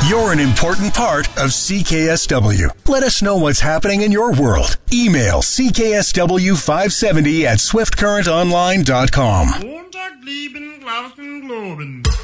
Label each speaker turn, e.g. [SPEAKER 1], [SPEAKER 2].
[SPEAKER 1] You're an important part of CKSW. Let us know what's happening in your world. Email CKSW570 at swiftcurrentonline.com.
[SPEAKER 2] Montag, lieben, glauben, globen.